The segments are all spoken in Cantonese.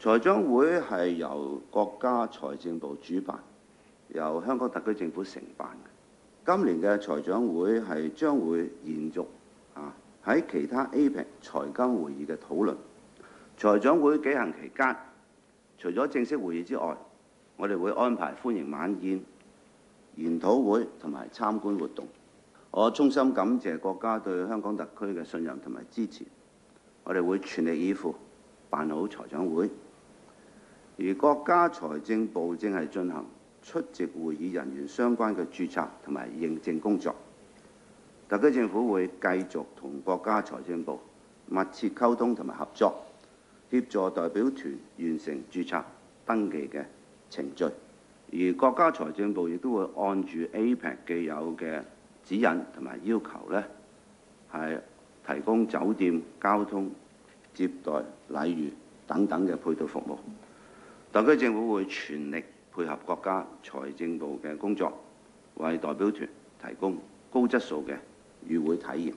財長會係由國家財政部主辦，由香港特區政府承辦嘅。今年嘅財長會係將會延續喺其他 APEC 財金會議嘅討論。財長會舉行期間，除咗正式會議之外，我哋會安排歡迎晚宴、研討會同埋參觀活動。我衷心感謝國家對香港特區嘅信任同埋支持，我哋會全力以赴辦好財長會。而國家財政部正係進行出席會議人員相關嘅註冊同埋認證工作。特區政府會繼續同國家財政部密切溝通同埋合作，協助代表團完成註冊登記嘅程序。而國家財政部亦都會按住 APEC 既有嘅指引同埋要求咧，係提供酒店、交通、接待、禮遇等等嘅配套服務。特區政府會全力配合國家財政部嘅工作，為代表團提供高質素嘅與會體驗。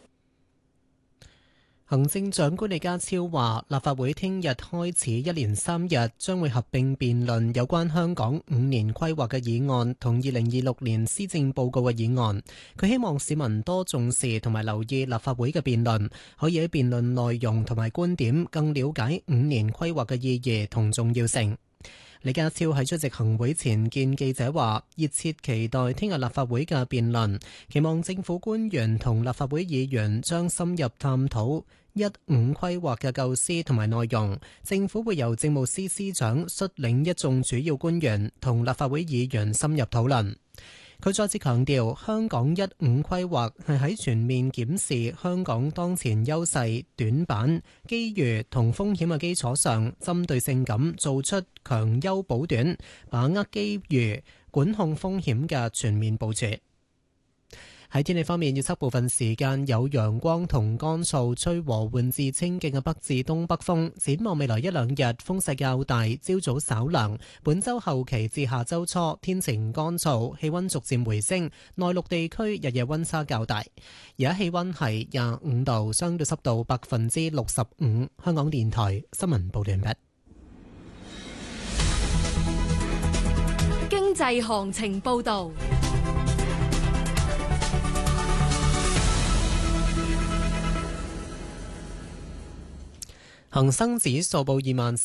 行政長官李家超話，立法會聽日開始一連3日將會合併辯論有關香港5年規劃嘅議案同2026年施政報告嘅議案。佢希望市民多重視同埋留意立法會嘅辯論，可以喺辯論內容同埋觀點更了解5年規劃嘅意義同重要性。李家超喺出席行會前見記者話，熱切期待聽日立法會嘅辯論，期望政府官員同立法會議員將深入探討15規劃嘅構思同埋內容。政府會由政務司司長率領一眾主要官員同立法會議員深入討論。佢再次強調，香港15規劃係喺全面檢視香港當前優勢、短板、機遇同風險嘅基礎上，針對性咁做出強優補短、把握機遇、管控風險嘅全面部署。喺天氣方面，預測部分時間有陽光同乾燥，吹和緩至清勁嘅北至東北風。展望未來1-2日，風勢較大，朝早稍涼。本周後期至下周初，天晴乾燥，氣溫逐漸回升。內陸地區日夜溫差較大。而家氣溫係25度，相對濕度65%。香港電台新聞報道完畢。 經濟行情報道。 恒生指數報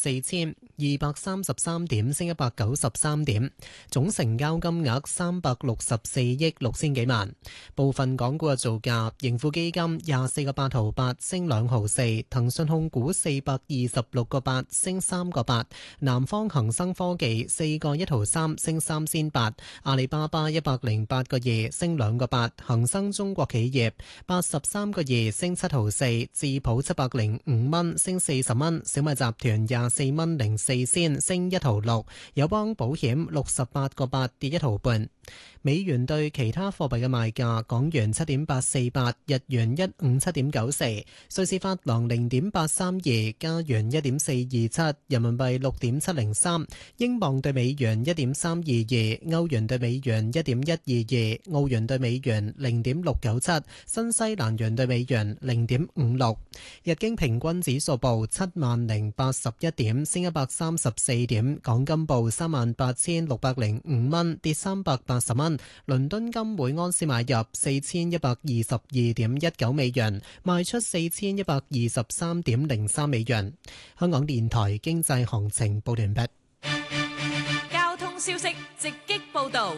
24,233點，升193點，總成交金額364億6千幾萬。部分港股嘅造價：盈富基金24個8毫8，升2毫4；騰訊控股426個8，升3個8；南方恒生科技4個1毫3，升3仙8；阿里巴巴108個2，升2個8；恒生中國企業83個2，升7毫4；智普705蚊，升40蚊；小米集團24蚊04仙，升1毫6；友邦保險68個8，跌1毫半。美元對其他貨幣嘅賣價：港元7.848，日元157.94，瑞士法郎0.832，加元1.427，人民幣6.703，英鎊對美元1.322，歐元對美元1.122，澳元對美元0.697，新西蘭元對美元0.56。日經平均指數報70,081點，升134點。港金報38,605蚊，跌380蚊。倫敦金每盎司買入4122.19美元，賣出4123.03美元。香港電台經濟行情報完畢。 交通消息直擊報道。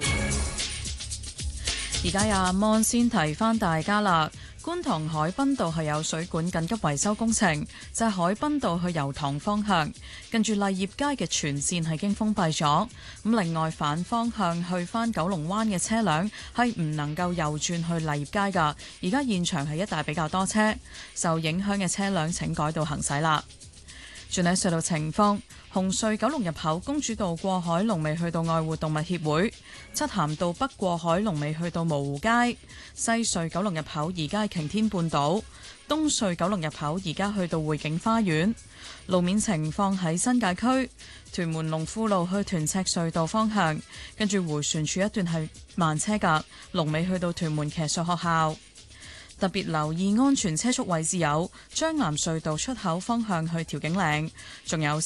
而家有阿芒先提翻大家啦。觀塘海濱道係有水管緊急維修工程，就係海濱道去油塘方向，近住麗業街嘅全線係已經封閉咗。咁另外反方向去返九龍灣嘅車輛係唔能夠右轉去麗業街㗎。而家現場係一帶比較多車，受影響嘅車輛請改道行駛啦。轉喺隧道情況，紅隧九龍入口公主道過海龍尾去到愛護動物協會，漆咸道北過海龍尾去到蕪湖街，西隧九龍入口而家係擎天半島，東隧九龍入口而家去到匯景花園。路面情況喺新界區屯門龍富路去屯赤隧道方向，跟住迴旋處一段係慢車㗎，龍尾去到屯門騎術學校。特別留意安全車速位置有將藍隧道出口方向去調景嶺，仲有